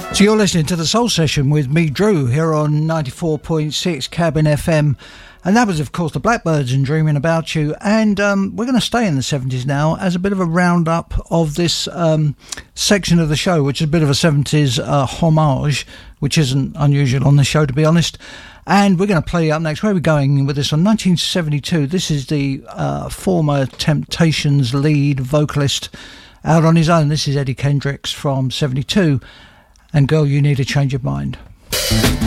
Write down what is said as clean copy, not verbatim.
So you're listening to the Soul Session with me, Drew, here on 94.6 Cabin FM. And that was, of course, the Blackbyrds and Dreaming About You. And we're going to stay in the 70s now as a bit of a roundup of this section of the show, which is a bit of a 70s homage, which isn't unusual on the show, to be honest. And we're going to play up next. Where are we going with this? On 1972, this is the former Temptations lead vocalist out on his own. This is Eddie Kendricks from 72. And Girl, You Need a Change of Mind.